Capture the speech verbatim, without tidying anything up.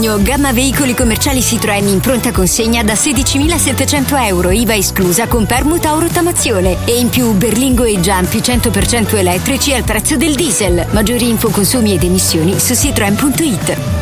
giugno, gamma veicoli commerciali Citroën in pronta consegna da sedicimilasettecento euro, I V A esclusa con permuta o rottamazione. E in più Berlingo e Giampi cento per cento elettrici al prezzo del diesel. Maggiori info, consumi ed emissioni su citroen punto it.